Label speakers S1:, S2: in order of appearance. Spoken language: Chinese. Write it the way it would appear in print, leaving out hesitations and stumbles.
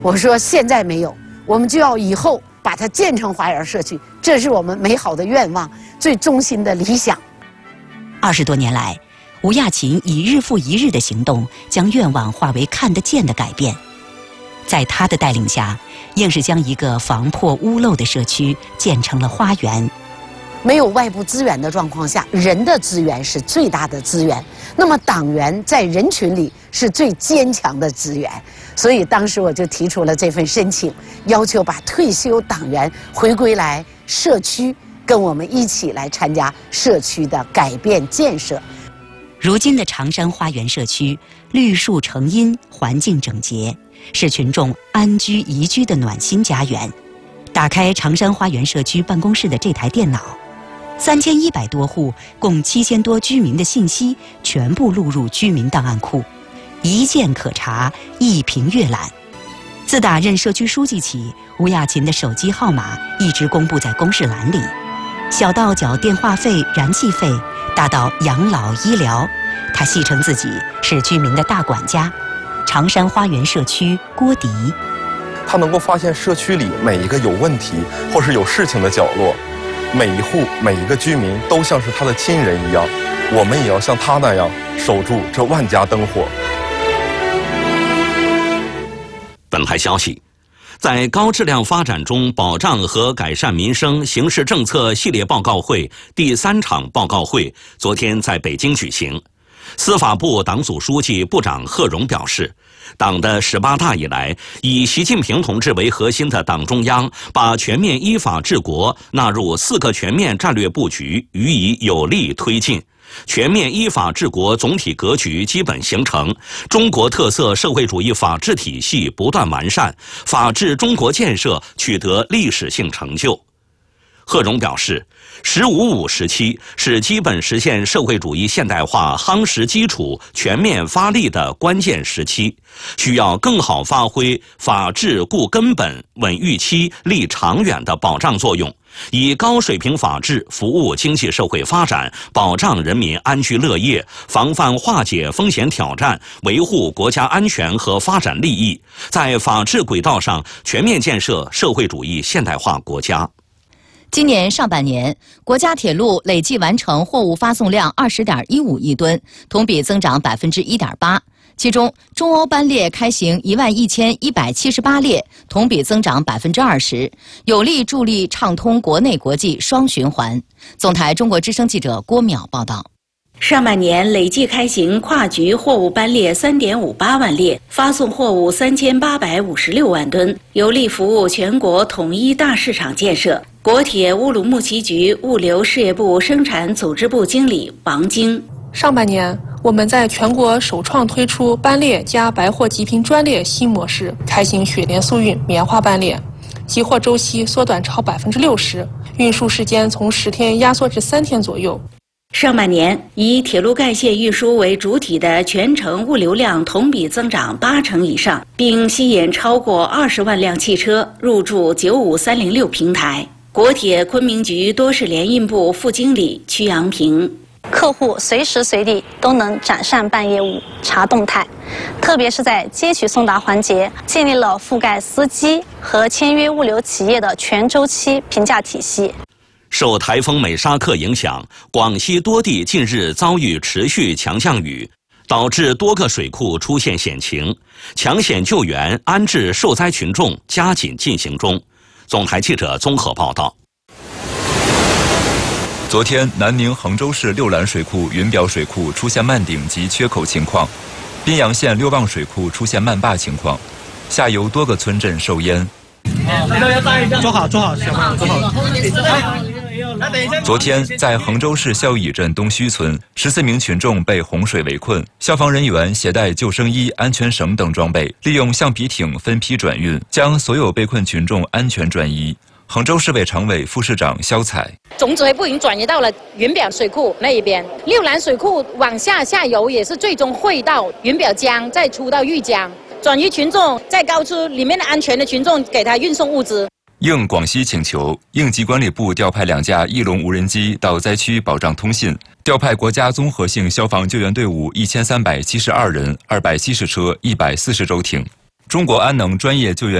S1: 我说现在没有，我们就要以后把它建成花园社区，这是我们美好的愿望，最衷心的理想。
S2: 20多年来，吴亚琴以日复一日的行动，将愿望化为看得见的改变。在他的带领下，硬是将一个防破屋漏的社区建成了花园。
S1: 没有外部资源的状况下，人的资源是最大的资源。那么党员在人群里是最坚强的资源，所以当时我就提出了这份申请，要求把退休党员回归来社区，跟我们一起来参加社区的改变建设。
S2: 如今的长山花园社区，绿树成荫，环境整洁，是群众安居宜居的暖心家园。打开长山花园社区办公室的这台电脑，3100多户共7000多居民的信息全部录入居民档案库，一键可查，一屏阅览。自打任社区书记起，吴亚琴的手机号码一直公布在公示栏里，小到缴电话费、燃气费，大到养老医疗，他戏称自己是居民的大管家。长山花园社区郭迪，
S3: 他能够发现社区里每一个有问题或是有事情的角落，每一户每一个居民都像是他的亲人一样，我们也要像他那样守住这万家灯火。
S4: 本台消息，在高质量发展中保障和改善民生形势政策系列报告会第3场报告会昨天在北京举行。司法部党组书记、部长贺荣表示，党的18大以来，以习近平同志为核心的党中央把全面依法治国纳入4个全面战略布局，予以有力推进。全面依法治国总体格局基本形成，中国特色社会主义法治体系不断完善，法治中国建设取得历史性成就。贺荣表示，“15+5”时期是基本实现社会主义现代化夯实基础、全面发力的关键时期，需要更好发挥法治固根本、稳预期、立长远的保障作用，以高水平法治服务经济社会发展，保障人民安居乐业，防范化解风险挑战，维护国家安全和发展利益，在法治轨道上全面建设社会主义现代化国家。
S5: 今年上半年，国家铁路累计完成货物发送量20.15亿吨，同比增长1.8%。其中，中欧班列开行11178列，同比增长20%，有力助力畅通国内国际双循环。总台中国之声记者郭淼报道。
S6: 上半年累计开行跨局货物班列3.58万列，发送货物3856万吨，有力服务全国统一大市场建设。国铁乌鲁木齐局物流事业部生产组织部经理王晶：
S7: 上半年，我们在全国首创推出班列加白货极品专列新模式，开行雪莲速运棉花班列，集货周期缩短超60%，运输时间从10天压缩至3天左右。
S6: 上半年，以铁路干线运输为主体的全程物流量同比增长80%以上，并吸引超过20万辆汽车入驻95306平台。国铁昆明局多事联运部副经理曲阳平：
S8: 客户随时随地都能展善办业务、查动态，特别是在接取送达环节，建立了覆盖司机和签约物流企业的全周期评价体系。
S4: 受台风美沙克影响，广西多地近日遭遇持续强降雨，导致多个水库出现险情，抢险救援、安置受灾群众加紧进行中。总台记者综合报道。
S9: 昨天，南宁衡州市六兰水库、云表水库出现漫顶及缺口情况，宾阳县六旺水库出现漫坝情况，下游多个村镇受淹。
S10: 坐好，小朋友坐好。
S9: 昨天，在衡州市孝义镇东圩村，14名群众被洪水围困，消防人员携带救生衣、安全绳等装备，利用橡皮艇分批转运，将所有被困群众安全转移。衡州市委常委、副市长肖彩：
S11: 总指挥部已经转移到了云表水库那一边，六兰水库往下游也是最终汇到云表江，再出到玉江。转移群众，在高处里面的安全的群众给他运送物资。
S9: 应广西请求，应急管理部调派2架翼龙无人机到灾区保障通信，调派国家综合性消防救援队伍1372人、270车、140舟艇。 中国安能专业救援